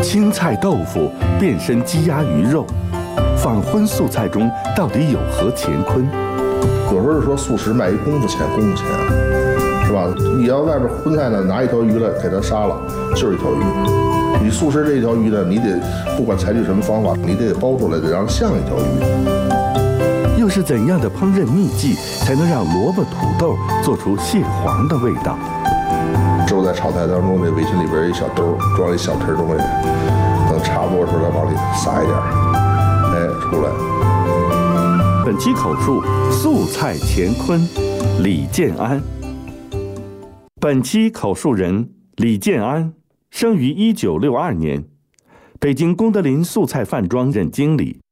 青菜豆腐变身鸡鸭鱼肉，仿荤素菜中到底有何乾坤？ 有时候说素食卖一功夫钱，是吧？你要外边荤菜呢，拿一条鱼来给它杀了，就是一条鱼。你素食这一条鱼呢，你得不管采取什么方法，你得包出来，得让像一条鱼。 又是怎样的烹饪秘技，才能让萝卜土豆做出蟹黄的味道？ 之后在炒菜当中，那围裙里边一小兜装一小盆东西，等茶拨出来往里撒一点，出来。 本期口述素菜乾坤，李建安。本期口述人李建安，生于1962年，北京功德林素菜饭庄任经理。